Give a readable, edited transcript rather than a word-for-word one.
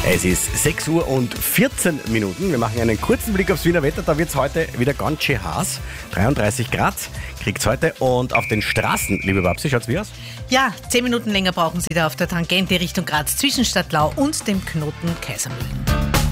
Es ist 6 Uhr und 14 Minuten. Wir machen einen kurzen Blick aufs Wiener Wetter. Da wird es heute wieder ganz schön heiß. 33 Grad kriegt es heute. Und auf den Straßen, liebe Babsi, schaut's wie aus? Ja, 10 Minuten länger brauchen Sie da auf der Tangente Richtung Graz zwischen Stadtlau und dem Knoten Kaisermühlen.